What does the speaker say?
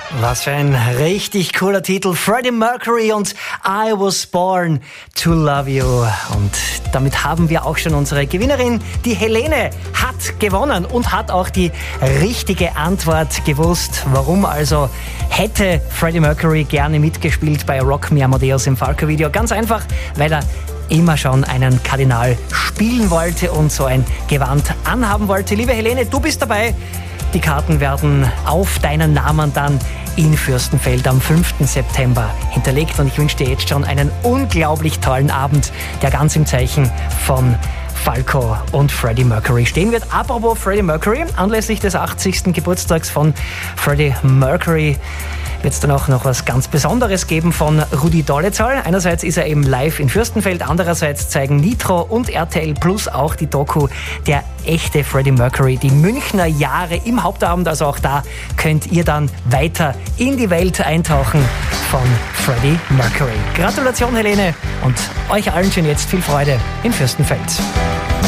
Was für ein richtig cooler Titel. Freddie Mercury und I Was Born to Love You. Und damit haben wir auch schon unsere Gewinnerin. Die Helene hat gewonnen und hat auch die richtige Antwort gewusst. Warum also hätte Freddie Mercury gerne mitgespielt bei Rock Me Amadeus im Falco-Video? Ganz einfach, weil er immer schon einen Kardinal spielen wollte und so ein Gewand anhaben wollte. Liebe Helene, du bist dabei. Die Karten werden auf deinen Namen dann in Fürstenfeld am 5. September hinterlegt und ich wünsche dir jetzt schon einen unglaublich tollen Abend, der ganz im Zeichen von Falco und Freddie Mercury stehen wird. Apropos Freddie Mercury, anlässlich des 80. Geburtstags von Freddie Mercury wird es dann auch noch was ganz Besonderes geben von Rudi Dolezal. Einerseits ist er eben live in Fürstenfeld, andererseits zeigen Nitro und RTL Plus auch die Doku Der echte Freddie Mercury, die Münchner Jahre im Hauptabend. Also auch da könnt ihr dann weiter in die Welt eintauchen von Freddie Mercury. Gratulation Helene und euch allen schon jetzt viel Freude in Fürstenfeld.